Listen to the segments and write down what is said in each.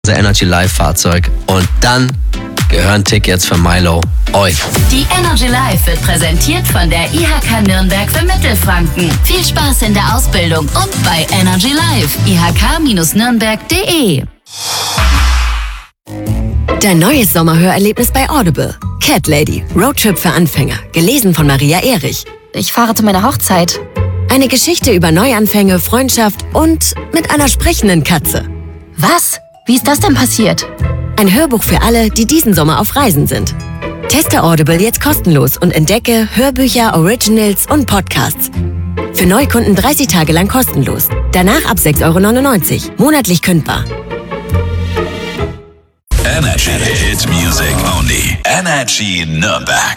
unser Energy Live Fahrzeug. Und dann gehören Tickets für Milo euch. Die Energy Live wird präsentiert von der IHK Nürnberg für Mittelfranken. Viel Spaß in der Ausbildung und bei Energy Live. ihk-nürnberg.de. Dein neues Sommerhörerlebnis bei Audible. Cat Lady, Roadtrip für Anfänger. Gelesen von Maria Erich. Ich fahre zu meiner Hochzeit. Eine Geschichte über Neuanfänge, Freundschaft und mit einer sprechenden Katze. Was? Wie ist das denn passiert? Ein Hörbuch für alle, die diesen Sommer auf Reisen sind. Teste Audible jetzt kostenlos und entdecke Hörbücher, Originals und Podcasts. Für Neukunden 30 Tage lang kostenlos. Danach ab 6,99 €. Monatlich kündbar. Energy Hit Music Only. Energy Nürnberg.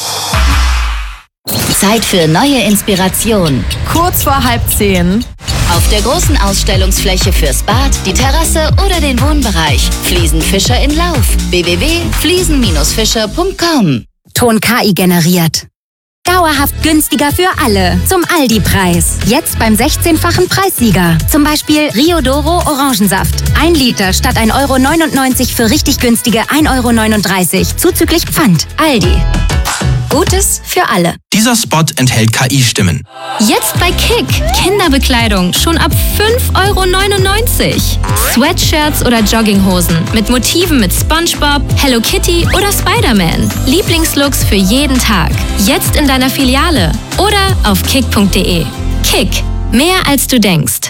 Zeit für neue Inspiration. Kurz vor 9:30. Auf der großen Ausstellungsfläche fürs Bad, die Terrasse oder den Wohnbereich. Fliesenfischer in Lauf. www.fliesen-fischer.com. Ton KI generiert. Dauerhaft günstiger für alle. Zum Aldi-Preis. Jetzt beim 16-fachen Preissieger. Zum Beispiel Rio Doro Orangensaft. 1 Liter statt 1,99 € für richtig günstige 1,39 € zuzüglich Pfand. Aldi. Gutes für alle. Dieser Spot enthält KI-Stimmen. Jetzt bei Kick. Kinderbekleidung schon ab 5,99 €. Sweatshirts oder Jogginghosen mit Motiven mit SpongeBob, Hello Kitty oder Spider-Man. Lieblingslooks für jeden Tag. Jetzt in deiner Filiale oder auf kick.de. Kick. Mehr als du denkst.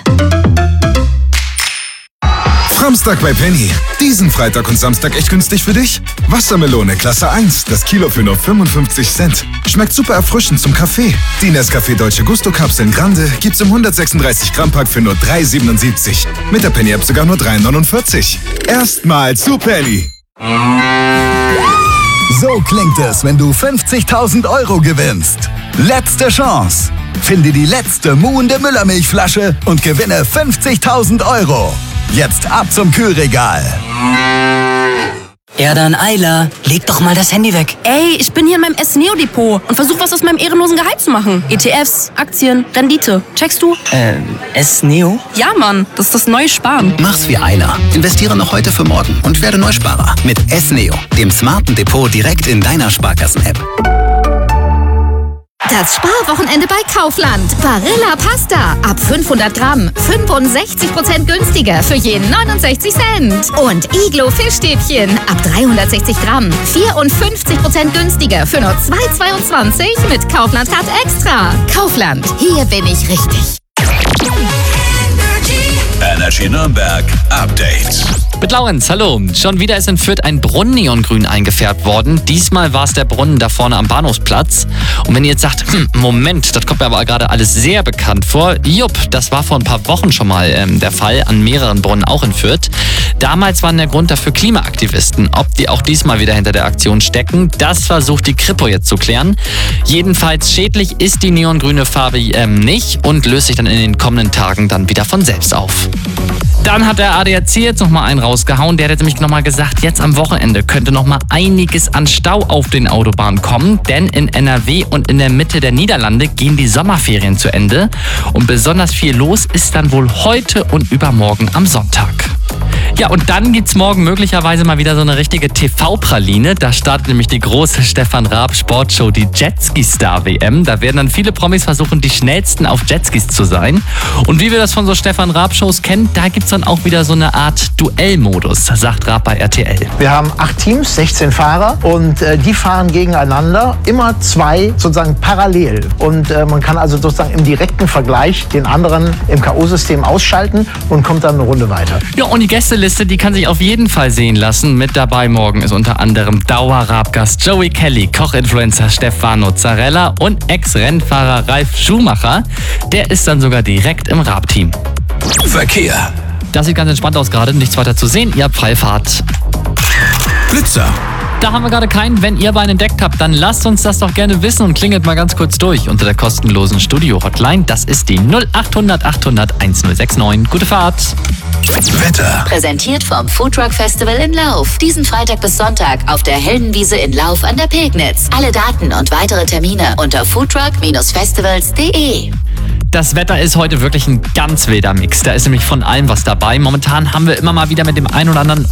Samstag bei Penny. Diesen Freitag und Samstag echt günstig für dich? Wassermelone Klasse 1, das Kilo für nur 55 Cent. Schmeckt super erfrischend zum Kaffee. Die Nescafé Dolce Gusto Kapseln Grande gibt's im 136 Gramm Pack für nur 3,77. Mit der Penny App sogar nur 3,49. Erstmal zu Penny. So klingt es, wenn du 50.000 € gewinnst. Letzte Chance. Finde die letzte muhende Müllermilchflasche und gewinne 50.000 €. Jetzt ab zum Kühlregal. Ja dann, Ayla, leg doch mal das Handy weg. Ey, ich bin hier in meinem S-Neo-Depot und versuche was aus meinem ehrenlosen Gehalt zu machen. ETFs, Aktien, Rendite. Checkst du? S-Neo? Ja, Mann, das ist das neue Sparen. Mach's wie Ayla. Investiere noch heute für morgen und werde Neusparer. Mit S-Neo, dem smarten Depot direkt in deiner Sparkassen-App. Das Sparwochenende bei Kaufland. Barilla Pasta. Ab 500 Gramm. 65% günstiger für jeden 69 Cent. Und Iglo Fischstäbchen. Ab 360 Gramm. 54% günstiger für nur 2,22 mit Kaufland Card Extra. Kaufland. Hier bin ich richtig. Energy Nürnberg Update. Mit Laurenz, hallo. Schon wieder ist in Fürth ein Brunnen neongrün eingefärbt worden. Diesmal war es der Brunnen da vorne am Bahnhofsplatz. Und wenn ihr jetzt sagt, Moment, das kommt mir aber gerade alles sehr bekannt vor. Jupp, das war vor ein paar Wochen schon mal der Fall, an mehreren Brunnen auch in Fürth. Damals war der Grund dafür Klimaaktivisten. Ob die auch diesmal wieder hinter der Aktion stecken, das versucht die Kripo jetzt zu klären. Jedenfalls schädlich ist die neongrüne Farbe nicht und löst sich dann in den kommenden Tagen dann wieder von selbst auf. Dann hat der ADAC jetzt nochmal einen rausgehauen. Der hat nämlich nochmal gesagt, jetzt am Wochenende könnte nochmal einiges an Stau auf den Autobahnen kommen. Denn in NRW und in der Mitte der Niederlande gehen die Sommerferien zu Ende. Und besonders viel los ist dann wohl heute und übermorgen am Sonntag. Ja, und dann gibt's morgen möglicherweise mal wieder so eine richtige TV-Praline. Da startet nämlich die große Stefan Raab Sportshow, die Jetski-Star-WM. Da werden dann viele Promis versuchen, die schnellsten auf Jetskis zu sein. Und wie wir das von so Stefan Raab-Shows kennen, da gibt's dann auch wieder so eine Art Duellmodus, sagt Raab bei RTL. Wir haben 8 Teams, 16 Fahrer und die fahren gegeneinander, immer 2 sozusagen parallel. Und man kann also sozusagen im direkten Vergleich den anderen im K.O.-System ausschalten und kommt dann eine Runde weiter. Ja, und die Gästeliste, die kann sich auf jeden Fall sehen lassen. Mit dabei morgen ist unter anderem Dauer-Raab-Gast Joey Kelly, Koch-Influencer Stefano Zarella und Ex-Rennfahrer Ralf Schumacher. Der ist dann sogar direkt im Raab-Team. Verkehr. Das sieht ganz entspannt aus gerade, nichts weiter zu sehen. Ihr habt Freifahrt. Blitzer. Da haben wir gerade keinen. Wenn ihr einen entdeckt habt, dann lasst uns das doch gerne wissen und klingelt mal ganz kurz durch unter der kostenlosen Studio-Hotline. Das ist die 0800 800 1069. Gute Fahrt. Wetter. Präsentiert vom Foodtruck Festival in Lauf. Diesen Freitag bis Sonntag auf der Heldenwiese in Lauf an der Pegnitz. Alle Daten und weitere Termine unter foodtruck-festivals.de. Das Wetter ist heute wirklich ein ganz wilder Mix. Da ist nämlich von allem was dabei. Momentan haben wir immer mal wieder mit dem einen oder anderen